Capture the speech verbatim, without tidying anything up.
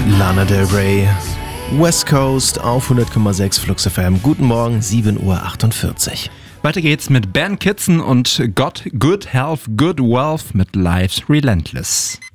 Lana Del Rey, West Coast auf hundert Komma sechs Flux F M. Guten Morgen, sieben Uhr achtundvierzig. Weiter geht's mit Ben Kitson und Got Good Health, Good Wealth mit Life's Relentless.